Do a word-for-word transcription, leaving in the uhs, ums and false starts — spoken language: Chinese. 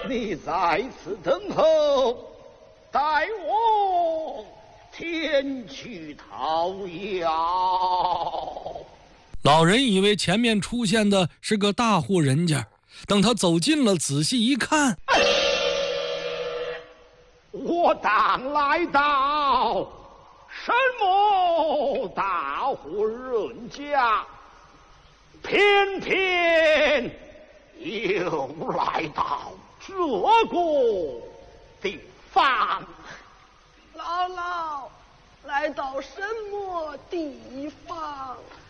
你在此等候，待我前去讨要。 老人以为前面出现的是个大户人家，等他走近了，仔细一看， 我当来到什么大户人家，偏偏又来到这个地方。 姥姥，来到什么地方？